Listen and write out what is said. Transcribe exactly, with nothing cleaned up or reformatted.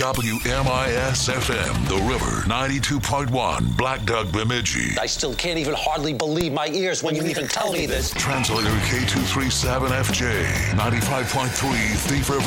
W M I S F M, The River, ninety-two point one, Black Duck, Bemidji. I still can't even hardly believe my ears when you even tell me this. Translator K two three seven F J, ninety-five point three, Thief River.